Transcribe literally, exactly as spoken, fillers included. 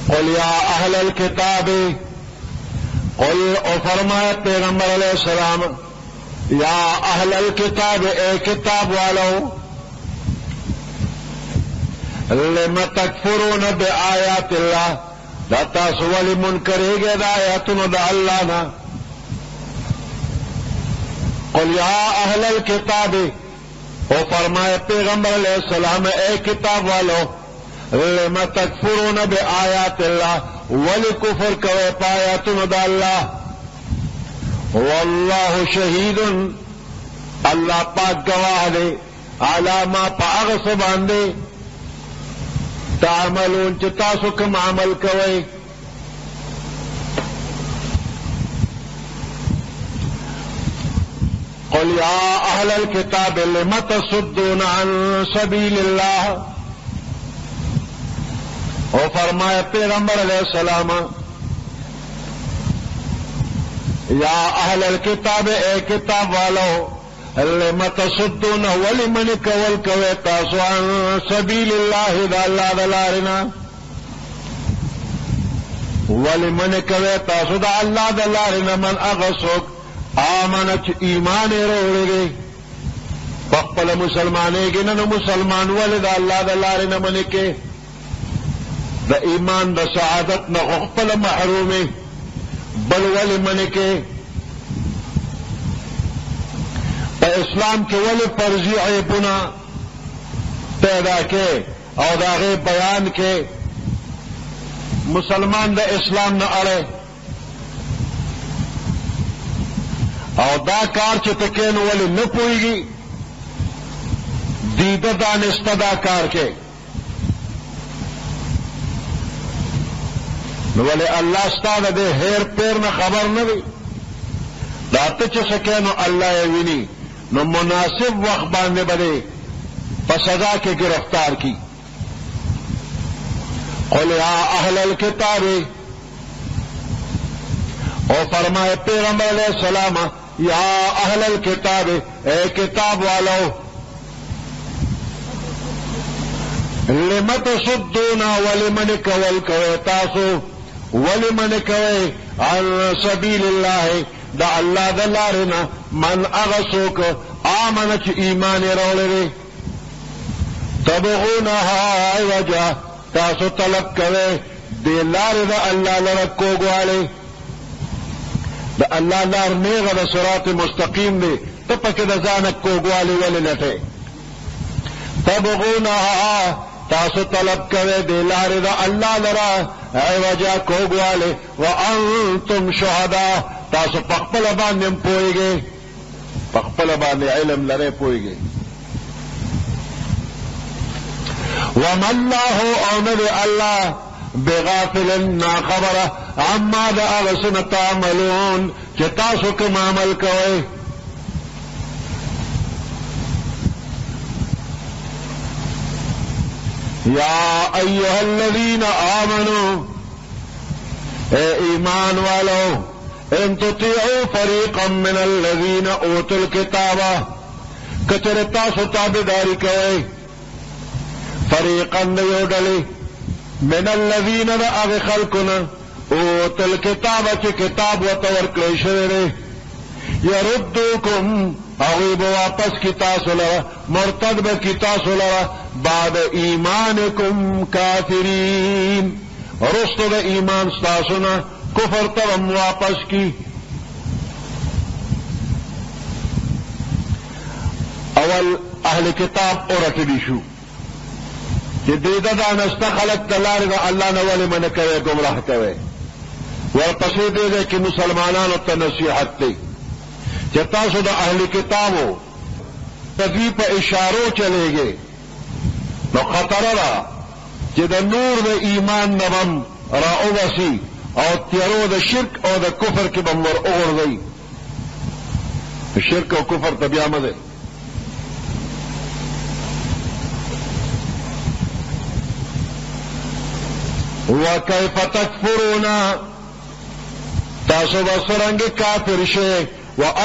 قل یا اہل الکتاب، قل او فرمائے پیغمبر علیہ السلام، یا اہل الکتاب اے کتاب والو، لم تکفرون بآیات اللہ، دا تاسو ولی منکرے گے دا آیاتن دا اللہ نا. قل یا اہل الکتاب، او فرمائے پیغمبر علیہ السلام اے کتاب والو، لم تکفرون بآیات اللہ، ولی کفر کوئے پایاتن دا اللہ. واللہ شہید، اللہ پاک گواہ دے، علی ما پاغس باندے، تعملون چتاسو کم عمل کوئے. قل یا اہل الکتاب لم تصدون عن سبیل اللہ، او فرمائے پیغمبر علیہ السلام، یا اہل الکتاب اے کتاب والو، لم تصدون ولمن کول کوئے تاسو عن سبیل اللہ دا اللہ دا لارنا، ولمن کوئے تاسو دا اللہ دا لارنا من اغسوک آمنت ایمان روڑے گے پخپل مسلمانے گے ننو مسلمان والد اللہ دا لارنا من کے دا ایمان دا سعادت نہ خپل محرومے بل ولی من کے دا اسلام کے ولی فرضی عیبنا پیدا کے او دا غیب بیان کے مسلمان دا اسلام نہ اڑے او دا کار چتکین ولی نہ پوئی گی دیدہ دانستہ دا کار کے ولی اللہ استاد دے ہیر پیر نہ خبر نہ بھی دات چکینو اللہ وینی نو مناسب وقت باندھے بدے پسدا کے گرفتار کی. قل یا اہل الکتاب، او فرمائے پیغمبر علیہ السلام، یا اہل الکتاب اے کتاب والو، لم تصدون ولمن کول کوئے تاسو، ولمن کوئے عن سبیل اللہ دا اللہ دا لارنا من اغسوک آمنچ ایمان روڑے رے، تبغونہا عوجا تاسو طلب کوئے دے لار دا اللہ لرکو گوالے، دا اللہ لار نیغا دا صراط مستقیم دے تپک دا زانک کو گوالے ولی لٹے. تبغونہا تاسو طلب کوئے دے لار دا اللہ لرا عوجا کو گوالے، وانتم شہداء تاسو پخپل باندیم پوئی گے، پخپل باندے علم لرے پوئی گے. وما اللہ اوند اللہ بغافل نا خبر عما دا اغسن تعملون چتاسو کم عمل کوئے. یا ایہا الذین آمنوا، اے ایمان والو، ان تطیعوا فریقا من الذین اوتوا الکتاب، کچر تاسو تابداری کوئے فریقا دیو ڈلی من الذین دا اغ خلقنا اوتوا الکتاب چی کتاب و تورکلی شوئے یردوکم اغیب واپس کی تاسو لرا مرتد بکی تاسو لرا بعد ایمانکم کافرین، رست دا ایمان ستاسونا کفر ترم واپس کی. اول اہل کتاب عورت بھی شو کہ دیدہ دانستا خلق دلار دا اللہ نوالی من کوئے گمراہ کوئے، ورپسی دے دے کہ مسلمانانو تا نصیحت تے کہ تاسو دا اہل کتابو تدوی پا اشارو چلے گے نو خطر را کہ دا نور دا ایمان نبم را اوبسی او تیرو دا شرک او دا کفر کی بمور اغر دی. شرک او کفر تبیا مدے وَكَيْفَ تَكْفُرُونَ تاسو بسرنگ کافر شے